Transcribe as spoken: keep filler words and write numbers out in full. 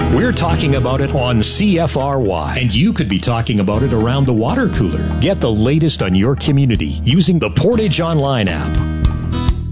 We're talking about it on C F R Y, and you could be talking about it around the water cooler. Get the latest on your community using the Portage Online app